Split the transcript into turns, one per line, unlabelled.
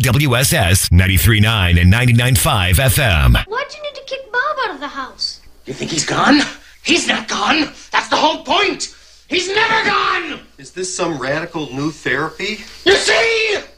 WSS 93.9 and 99.5 FM.
Why'd you need to kick Bob out of the house?
You think he's gone? He's not gone. That's the whole point. He's never gone.
Is this some radical new therapy?
You see?